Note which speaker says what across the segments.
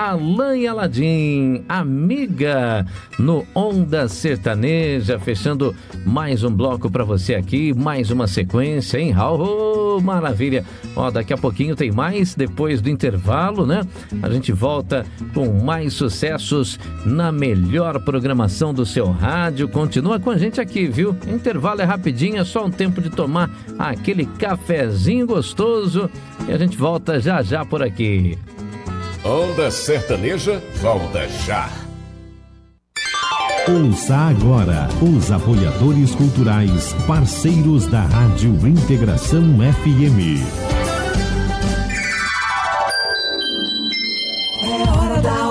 Speaker 1: Alain e Aladim, Amiga, no Onda Sertaneja, fechando mais um bloco pra você aqui, mais uma sequência, hein? Oh, maravilha! Ó, daqui a pouquinho tem mais, depois do intervalo, né? A gente volta com mais sucessos na melhor programação do seu rádio. Continua com a gente aqui, viu? Intervalo é rapidinho, é só um tempo de tomar aquele cafezinho gostoso e a gente volta já já por aqui.
Speaker 2: Onda Sertaneja, volta já.
Speaker 3: Ouça agora os apoiadores culturais, parceiros da Rádio Integração FM.
Speaker 4: É hora da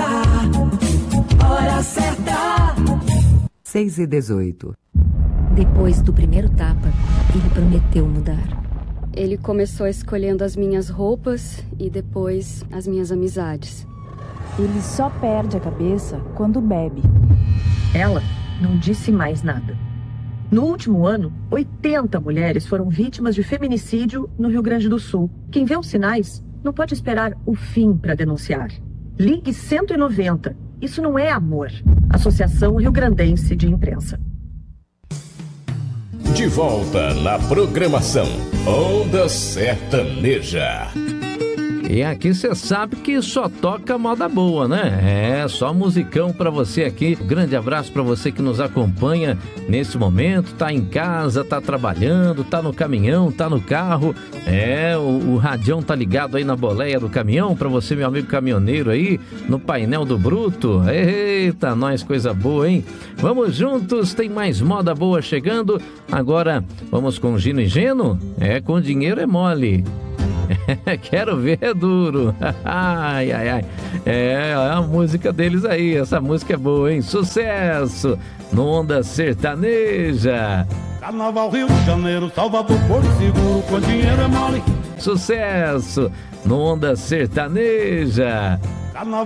Speaker 4: hora certa.
Speaker 5: 6h18.
Speaker 6: Depois do primeiro tapa, ele prometeu mudar.
Speaker 7: Ele começou escolhendo as minhas roupas e depois as minhas amizades.
Speaker 8: Ele só perde a cabeça quando bebe.
Speaker 9: Ela não disse mais nada. No último ano, 80 mulheres foram vítimas de feminicídio no Rio Grande do Sul. Quem vê os sinais não pode esperar o fim para denunciar. Ligue 190. Isso não é amor. Associação Rio Grandense de Imprensa.
Speaker 2: De volta na programação Onda Sertaneja.
Speaker 1: E aqui você sabe que só toca moda boa, né? É, só musicão pra você aqui. Grande abraço pra você que nos acompanha nesse momento. Tá em casa, tá trabalhando, tá no caminhão, tá no carro. É, o radião tá ligado aí na boleia do caminhão. Pra você, meu amigo caminhoneiro aí, no painel do Bruto. Eita, nós, coisa boa, hein? Vamos juntos, tem mais moda boa chegando. Agora, vamos com Gino e Geno? É, com dinheiro é mole. Quero ver é duro. Ai, ai, ai. É a música deles aí. Essa música é boa, hein? Sucesso no Onda Sertaneja.
Speaker 10: Carnaval, Rio de Janeiro, Salvador, Porto Seguro, com dinheiro é mole.
Speaker 1: Sucesso no Onda Sertaneja.